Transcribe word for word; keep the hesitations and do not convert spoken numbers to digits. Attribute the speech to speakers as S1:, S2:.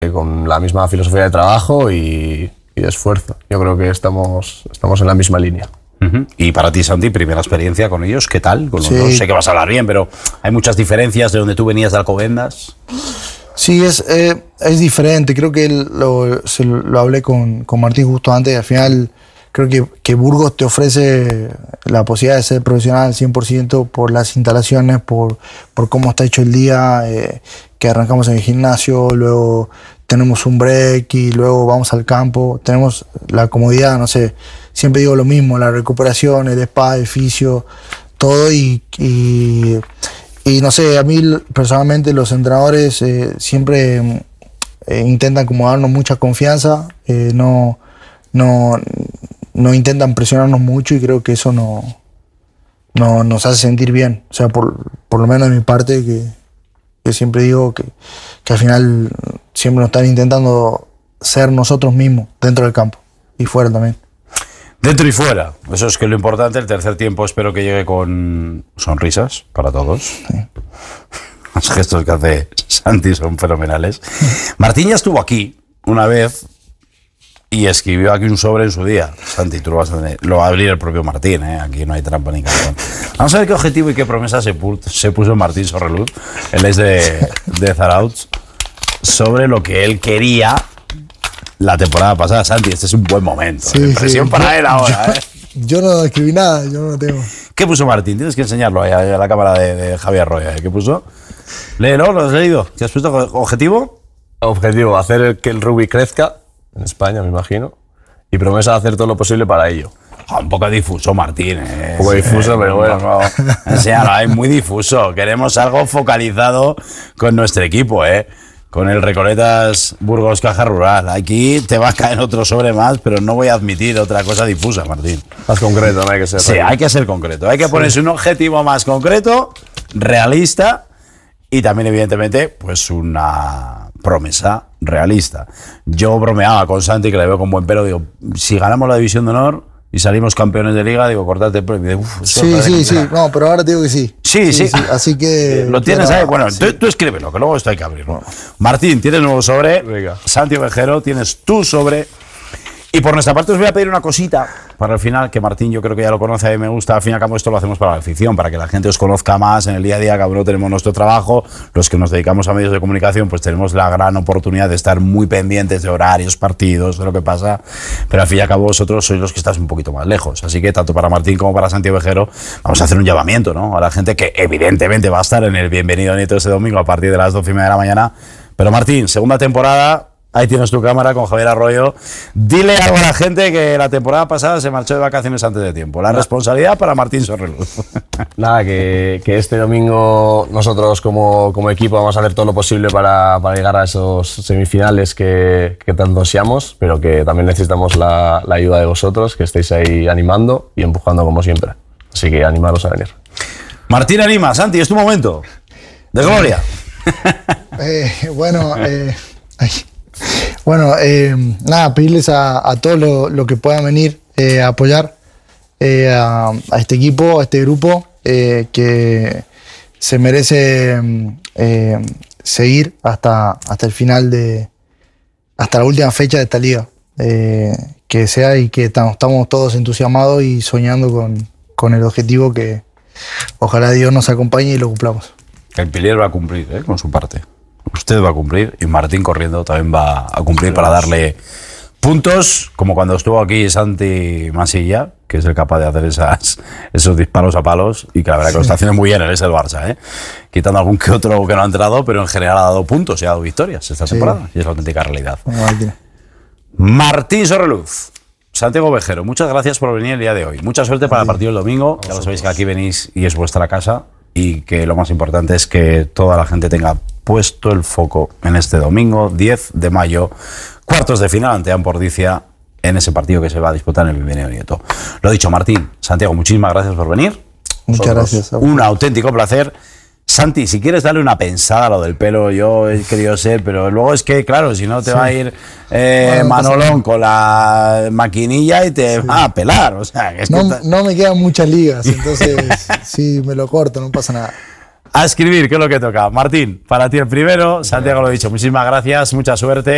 S1: con la misma filosofía de trabajo y, y de esfuerzo. Yo creo que estamos, estamos en la misma línea.
S2: Uh-huh. Y para ti, Santi, primera experiencia con ellos, ¿qué tal? Con los
S3: Sí.
S2: dos, sé que vas a hablar bien, pero hay muchas diferencias de donde tú venías de Alcobendas.
S3: Sí, es, eh, es diferente. Creo que lo, se lo, lo hablé con, con Martín justo antes. Al final, creo que, que Burgos te ofrece la posibilidad de ser profesional al cien por ciento por las instalaciones, por, por cómo está hecho el día, eh, que arrancamos en el gimnasio, luego tenemos un break y luego vamos al campo. Tenemos la comodidad, no sé, siempre digo lo mismo, la recuperación, el spa, el fisio, todo y... y Y no sé, a mí personalmente los entrenadores eh, siempre eh, intentan como darnos mucha confianza, eh, no, no, no intentan presionarnos mucho y creo que eso no, no nos hace sentir bien. O sea, por, por lo menos de mi parte, que, que siempre digo que, que al final siempre nos están intentando ser nosotros mismos dentro del campo y fuera también.
S2: Dentro y fuera, eso es que lo importante. El tercer tiempo espero que llegue con sonrisas para todos.
S3: Sí.
S2: Los gestos que hace Santi son fenomenales. Martín ya estuvo aquí una vez y escribió aquí un sobre en su día. Santi, tú lo vas a tener, lo va a abrir el propio Martín, ¿eh? Aquí no hay trampa ni cartón. Vamos a ver qué objetivo y qué promesa se, pu- se puso Martín Sorreluz, él es de, de Zarauts, sobre lo que él quería la temporada pasada. Santi, este es un buen momento.
S3: Sí,
S2: ¿eh? Presión
S3: sí.
S2: para
S3: Yo-
S2: él ahora.
S3: Yo,
S2: ¿eh?
S3: yo no escribí nada, yo no lo tengo.
S2: ¿Qué puso Martín? Tienes que enseñarlo ahí a la cámara de, de Javier Roya. ¿eh? ¿Qué puso? Léelo, ¿lo has leído? ¿Qué has puesto? ¿Objetivo?
S1: Objetivo, hacer que el rugby crezca en España, me imagino, y promesa de hacer todo lo posible para ello.
S2: Ah, un poco difuso, Martín. ¿eh?
S1: Un poco difuso, pero bueno.
S2: No, enséñalo, es muy difuso. Queremos algo focalizado con nuestro equipo, ¿eh? Con el Recoletas Burgos Caja Rural. Aquí te va a caer otro sobre más, pero no voy a admitir otra cosa difusa, Martín.
S1: Más concreto, no hay que ser.
S2: Sí, hay que ser concreto. Hay que ponerse un objetivo más concreto, realista y también, evidentemente, pues una promesa realista. Yo bromeaba con Santi, que le veo con buen pelo, digo, si ganamos la División de Honor y salimos campeones de Liga, digo, cortate el premio. Uf, eso
S3: Sí,
S2: es
S3: sí, sí.
S2: verdad.
S3: No, pero ahora te digo que sí.
S2: Sí, sí.
S3: Así que...
S2: Lo tienes
S3: pero-
S2: ahí. Bueno,
S3: sí.
S2: tú, tú escríbelo, que luego esto hay que abrirlo. Martín, tienes nuevo sobre.
S1: Venga.
S2: Santi Ovejero, tienes tu sobre. Y por nuestra parte os voy a pedir una cosita para el final, que Martín yo creo que ya lo conoce, a mí me gusta. Al fin y al cabo esto lo hacemos para la afición, para que la gente os conozca más en el día a día. Cada uno tenemos nuestro trabajo. Los que nos dedicamos a medios de comunicación pues tenemos la gran oportunidad de estar muy pendientes de horarios, partidos, de lo que pasa. Pero al fin y al cabo vosotros sois los que estáis un poquito más lejos. Así que tanto para Martín como para Santi Ovejero vamos a hacer un llamamiento, ¿no?, a la gente que evidentemente va a estar en el Bienvenido Nieto ese domingo a partir de las doce y media de la mañana. Pero Martín, segunda temporada. Ahí tienes tu cámara con Javier Arroyo. Dile algo a la gente que la temporada pasada se marchó de vacaciones antes de tiempo. La responsabilidad para Martín Sorreluz.
S1: Nada, que, que este domingo nosotros como, como equipo vamos a hacer todo lo posible para, para llegar a esos semifinales que, que tanto ansiamos, pero que también necesitamos la, la ayuda de vosotros, que estéis ahí animando y empujando como siempre. Así que animaros a venir.
S2: Martín anima. Santi, es tu momento de gloria.
S3: Eh, bueno, eh, ay. bueno eh, nada, pedirles a, a todos lo, lo que puedan venir eh, a apoyar eh, a, a este equipo, a este grupo, eh, que se merece eh, seguir hasta, hasta el final de, hasta la última fecha de esta liga. Eh, que sea y que estamos todos entusiasmados y soñando con, con el objetivo que ojalá Dios nos acompañe y lo cumplamos.
S2: El Pilier va a cumplir, ¿eh?, con su parte. Usted va a cumplir y Martín corriendo también va a cumplir para darle puntos, como cuando estuvo aquí Santi Masilla, que es el capaz de hacer esas, esos disparos a palos y que la verdad que lo está haciendo muy bien, él es el Barça, ¿eh? Quitando algún que otro que no ha entrado, pero en general ha dado puntos y ha dado victorias esta
S3: Sí.
S2: temporada y es la auténtica realidad.
S3: Bueno, ahí tiene.
S2: Martín Sorreluz, Santiago Ovejero, muchas gracias por venir el día de hoy. Mucha suerte para el partido del domingo. Ya lo sabéis que aquí venís y es vuestra casa y que lo más importante es que toda la gente tenga puesto el foco en este domingo, diez de mayo, cuartos de final ante Ampordicia, en ese partido que se va a disputar en el Bienvenido Nieto. Lo dicho, Martín, Santiago, muchísimas gracias por venir.
S3: Muchas
S2: Vosotros,
S3: gracias.
S2: Un auténtico placer. Santi, si quieres darle una pensada a lo del pelo, yo he querido ser, pero luego es que, claro, si no te
S3: Sí.
S2: va a ir eh,
S3: Bueno, no pasa
S2: Manolón
S3: nada.
S2: con la maquinilla y te va a pelar. O sea, es que
S3: No,
S2: ta-
S3: no me quedan muchas ligas, entonces sí, me lo corto, no pasa nada.
S2: a escribir, que es lo que toca. Martín, para ti el primero. Santiago, lo he dicho, muchísimas gracias, mucha suerte.